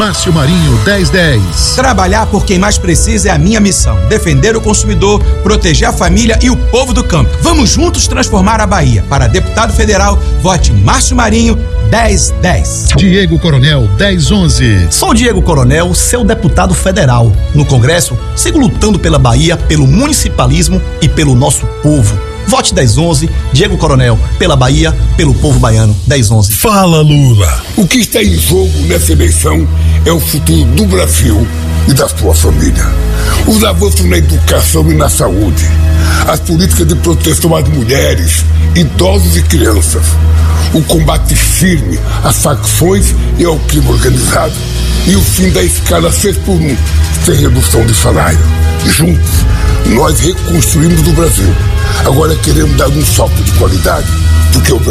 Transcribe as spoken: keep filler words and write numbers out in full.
Márcio Marinho dez dez. Trabalhar por quem mais precisa é a minha missão. Defender o consumidor, proteger a família e o povo do campo. Vamos juntos transformar a Bahia. Para deputado federal, vote Márcio Marinho dez dez. Diego Coronel dez onze. Sou Diego Coronel, seu deputado federal. No Congresso, sigo lutando pela Bahia, pelo municipalismo e pelo nosso povo. Vote dez onze, Diego Coronel, pela Bahia, pelo povo baiano, dez onze. Fala, Lula. O que está em jogo nessa eleição é o futuro do Brasil e da sua família. Os avanços na educação e na saúde, as políticas de proteção às mulheres, idosos e crianças, o combate firme às facções e ao crime organizado e o fim da escala seis por um, sem redução de salário. Juntos, nós reconstruímos o Brasil. Agora queremos dar um salto de qualidade, porque o Brasil